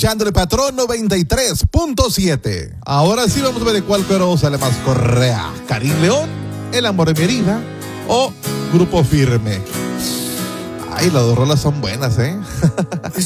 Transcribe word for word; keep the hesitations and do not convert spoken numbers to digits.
Escuchándole Patrón noventa y tres punto siete. Ahora sí vamos a ver de cuál cuero sale más correa. Karim León, El amor de mi herida o Grupo Firme. Ay, las dos rolas son buenas, ¿eh?